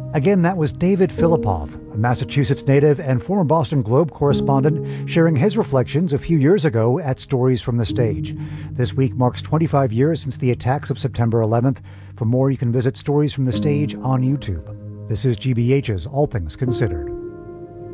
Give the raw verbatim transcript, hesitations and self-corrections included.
Again, that was David Filippov, a Massachusetts native and former Boston Globe correspondent, sharing his reflections a few years ago at Stories from the Stage. This week marks twenty-five years since the attacks of September eleventh. For more, you can visit Stories from the Stage on YouTube. This is G B H's All Things Considered.